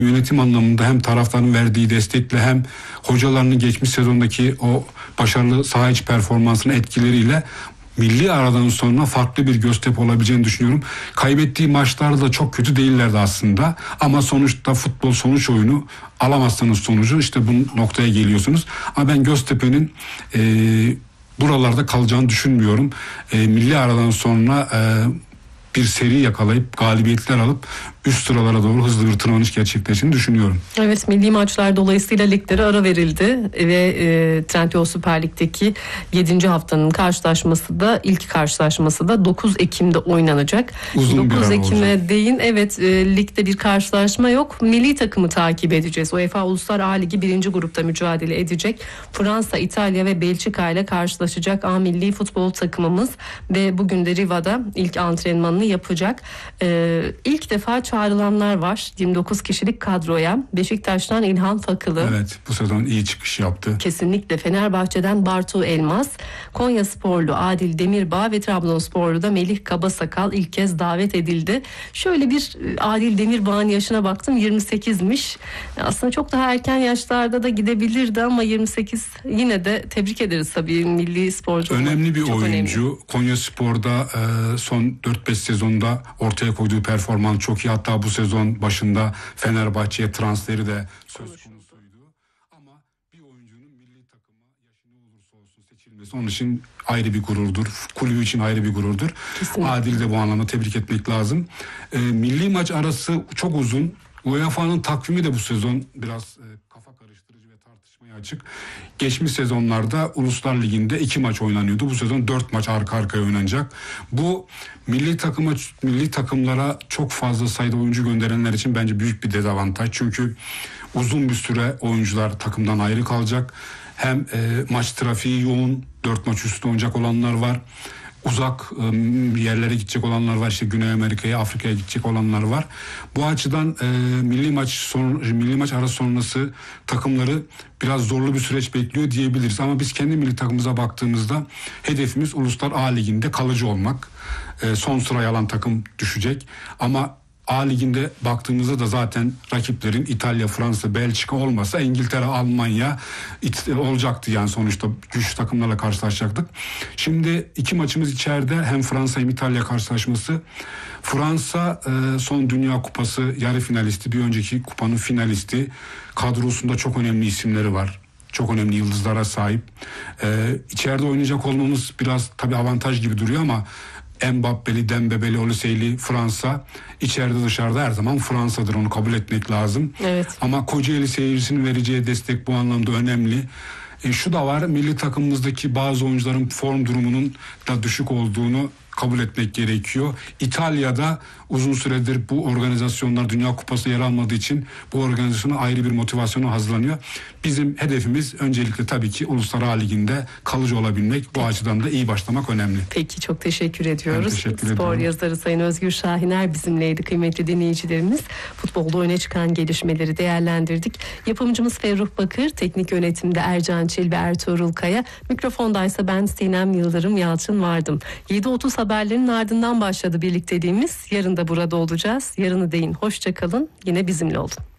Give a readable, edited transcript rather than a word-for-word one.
Yönetim anlamında hem taraftarın verdiği destekle hem hocalarının geçmiş sezondaki o başarılı saha içi performansının etkileriyle milli aradan sonra farklı bir Göztepe olabileceğini düşünüyorum. Kaybettiği maçlarda da çok kötü değillerdi aslında. Ama sonuçta futbol sonuç oyunu, alamazsanız sonucu işte bu noktaya geliyorsunuz. Ama ben Göztepe'nin buralarda kalacağını düşünmüyorum. Milli aradan sonra bir seri yakalayıp galibiyetler alıp üst sıralara doğru hızlı bir tırmanış gerçekleştiğini düşünüyorum. Evet, milli maçlar dolayısıyla liglere ara verildi ve Trendyol Süper Lig'deki 7. haftanın karşılaşması da ilk karşılaşması da 9 Ekim'de oynanacak. Uzun 9 Ekim'e değin ligde bir karşılaşma yok. Milli takımı takip edeceğiz. UEFA Uluslar A Ligi 1. grupta mücadele edecek. Fransa, İtalya ve Belçika ile karşılaşacak A milli futbol takımımız ve bugün de Riva'da ilk antrenmanını yapacak. İlk defa çağrılanlar var. 29 kişilik kadroya. Beşiktaş'tan İlhan Fakılı. Evet, bu sezon iyi çıkış yaptı. Kesinlikle. Fenerbahçe'den Bartu Elmas, Konyasporlu Adil Demirbağ ve Trabzonsporlu da Melih Kabasakal ilk kez davet edildi. Şöyle bir Adil Demirbağ'ın yaşına baktım, 28'miş. Aslında çok daha erken yaşlarda da gidebilirdi ama 28, yine de tebrik ederiz tabii milli sporcu. Önemli bir çok oyuncu. Önemli. Konyaspor'da son 4-5 sezonda ortaya koyduğu performans çok iyi. Hatta bu sezon başında Fenerbahçe'ye transferi de söz konusuydu. Ama bir oyuncunun milli takıma yaşı ne olursa olsun seçilmesi onun için ayrı bir gururdur. Kulübü için ayrı bir gururdur. Kesinlikle. Adil de bu anlamda tebrik etmek lazım. Milli maç arası çok uzun. UEFA'nın takvimi de bu sezon biraz kafa karıştırıcı ve tartışmaya açık. Geçmiş sezonlarda Uluslar Ligi'nde 2 maç oynanıyordu. Bu sezon 4 maç arka arkaya oynanacak. Bu milli takımlara çok fazla sayıda oyuncu gönderenler için bence büyük bir dezavantaj. Çünkü uzun bir süre oyuncular takımdan ayrı kalacak. Hem maç trafiği yoğun, 4 maç üstüne oynayacak olanlar var. Uzak yerlere gidecek olanlar var, işte Güney Amerika'ya, Afrika'ya gidecek olanlar var. Bu açıdan milli maç arası sonrası takımları biraz zorlu bir süreç bekliyor diyebiliriz. Ama biz kendi milli takımımıza baktığımızda hedefimiz Uluslar A Ligi'nde kalıcı olmak. Son sıraya alan takım düşecek. Ama A Ligi'nde baktığımızda da zaten rakiplerin İtalya, Fransa, Belçika olmasa İngiltere, Almanya olacaktı yani, sonuçta güçlü takımlarla karşılaşacaktık. Şimdi 2 maçımız içeride, hem Fransa hem İtalya karşılaşması. Fransa son Dünya Kupası yarı finalisti, bir önceki kupanın finalisti. Kadrosunda çok önemli isimleri var. Çok önemli yıldızlara sahip. İçeride oynayacak olmamız biraz tabii avantaj gibi duruyor ama Mbappe'li, Dembele'li, Oliseyli Fransa, içeride dışarıda her zaman Fransa'dır, onu kabul etmek lazım. Evet. Ama Kocaeli seyircisinin vereceği destek bu anlamda önemli. Şu da var, milli takımımızdaki bazı oyuncuların form durumunun da düşük olduğunu kabul etmek gerekiyor. İtalya'da uzun süredir bu organizasyonlar Dünya Kupası yer almadığı için bu organizasyona ayrı bir motivasyona hazırlanıyor. Bizim hedefimiz öncelikle tabii ki Uluslar A Ligi'nde kalıcı olabilmek. Bu açıdan da iyi başlamak önemli. Peki, çok teşekkür ediyoruz. Teşekkür Spor ediyorum. yazarı Sayın Özgür Şahiner bizimleydi kıymetli dinleyicilerimiz. Futbolda öne çıkan gelişmeleri değerlendirdik. Yapımcımız Ferruh Bakır, teknik yönetimde Ercan Çil ve Ertuğrul Kaya. Mikrofondaysa ben Sinem Yıldırım Yalçın vardım. 7.30 haberlerin ardından başladı birlikteliğimiz. Yarın da burada olacağız. Yarını deyin, hoşça kalın. Yine bizimle olun.